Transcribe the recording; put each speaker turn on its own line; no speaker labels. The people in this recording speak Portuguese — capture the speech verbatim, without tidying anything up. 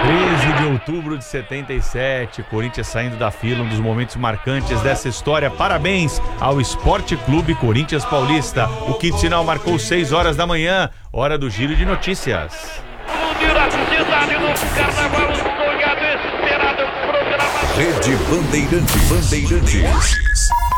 treze de outubro de setenta e sete, Corinthians saindo da fila, um dos momentos marcantes dessa história. Parabéns ao Esporte Clube Corinthians Paulista. O quinto sinal marcou seis horas da manhã, hora do giro de notícias.
Rede Bandeirantes. Bandeirantes.